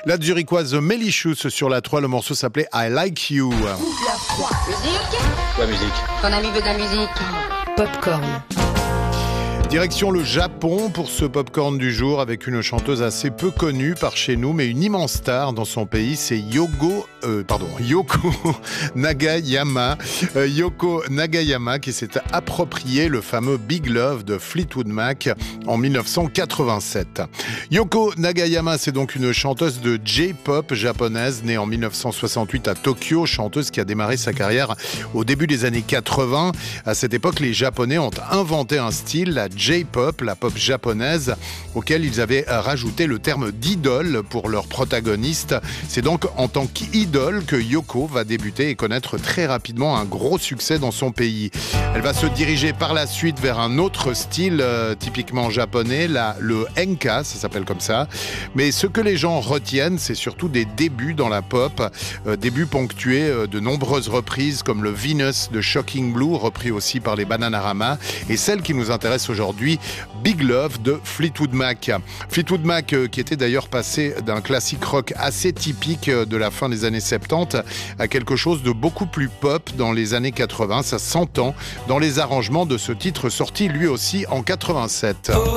La Zurichoise Melichus sur la 3, le morceau s'appelait I Like You. Musique. La musique. Ton ami veut de la musique. Popcorn. Direction le Japon pour ce popcorn du jour avec une chanteuse assez peu connue par chez nous, mais une immense star dans son pays, c'est Yoko Nagayama. Yoko Nagayama qui s'est approprié le fameux Big Love de Fleetwood Mac en 1987. Yoko Nagayama, c'est donc une chanteuse de J-pop japonaise née en 1968 à Tokyo, chanteuse qui a démarré sa carrière au début des années 80. À cette époque, les Japonais ont inventé un style, la J-pop, la pop japonaise, auquel ils avaient rajouté le terme d'idole pour leur protagoniste. C'est donc en tant qu'idole que Yoko va débuter et connaître très rapidement un gros succès dans son pays. Elle va se diriger par la suite vers un autre style typiquement japonais, le enka, ça s'appelle comme ça. Mais ce que les gens retiennent, c'est surtout des débuts dans la pop, débuts ponctués de nombreuses reprises comme le Venus de Shocking Blue, repris aussi par les Bananarama, et celle qui nous intéresse aujourd'hui, Big Love de Fleetwood Mac. Fleetwood Mac qui était d'ailleurs passé d'un classique rock assez typique de la fin des années 70 à quelque chose de beaucoup plus pop dans les années 80. Ça s'entend dans les arrangements de ce titre sorti lui aussi en 87.